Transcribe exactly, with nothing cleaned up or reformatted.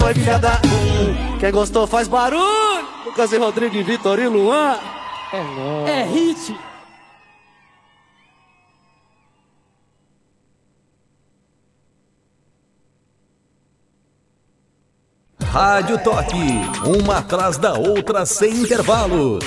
foi cada um. Quem gostou faz barulho. Lucas e Rodrigo e Vitor e Luan. É nóis. É hit. Rádio Toque, uma atrás da outra sem intervalos.